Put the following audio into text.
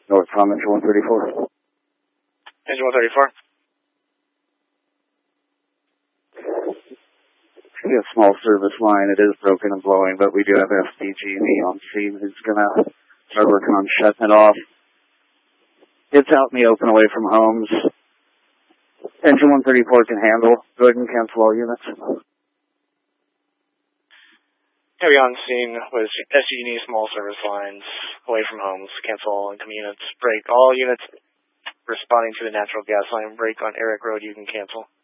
Northcom engine 134. Engine 134. We have a small service line. It is broken and blowing, but we do have SDG&E on scene who's going to start working on shutting it off. It's out in the open away from homes. Engine 134 can handle. Go ahead and cancel all units. Heavy on scene with SDG&E small service lines away from homes. Cancel all incoming units. Break all units responding to the natural gas line break on Eric Road. You can cancel.